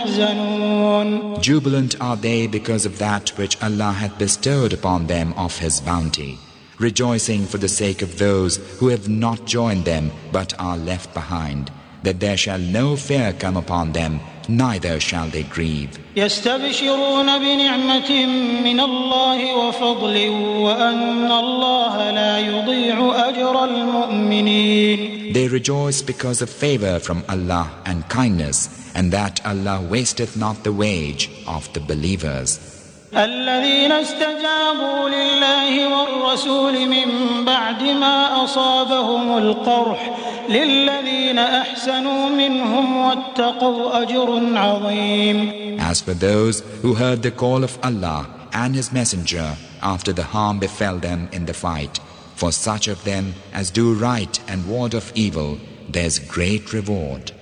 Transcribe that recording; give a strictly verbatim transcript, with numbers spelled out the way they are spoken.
يحزنون. Jubilant are they because of that which Allah hath bestowed upon them of His bounty, rejoicing for the sake of those who have not joined them but are left behind, that there shall no fear come upon them, neither shall they grieve. يستبشرون بنعمة من الله وفضل وأن الله لا يضيع أجر المؤمنين. They rejoice because of favor from Allah and kindness, and that Allah wasteth not the wage of the believers. الذين استجابوا لله والرسول من بعد ما أصابهم القرح للذين أحسنوا منهم واتقوا أجر عظيم. As for those who heard the call of Allah and His Messenger after the harm befell them in the fight, for such of them as do right and ward off evil, there's great reward.